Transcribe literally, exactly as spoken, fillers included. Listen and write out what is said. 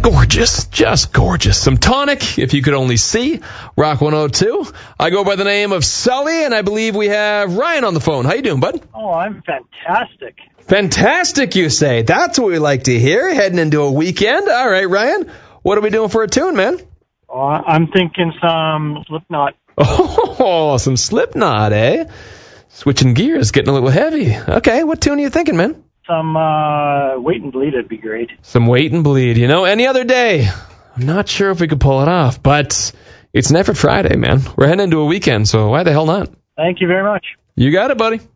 Gorgeous, just gorgeous. Some Tonic, if you could only see. Rock one oh two. I go by the name of Sully, and I believe we have Ryan on the phone. How you doing, bud? Oh, I'm fantastic. Fantastic, you say. That's what we like to hear, heading into a weekend. All right, Ryan, what are we doing for a tune, man? Oh, I'm thinking some Slipknot. Oh, some Slipknot, eh? Switching gears, getting a little heavy. Okay, what tune are you thinking, man? Some uh, Wait and Bleed would be great. Some Wait and Bleed, you know, any other day. I'm not sure if we could pull it off, but it's Never Friday, man. We're heading into a weekend, so why the hell not? Thank you very much. You got it, buddy.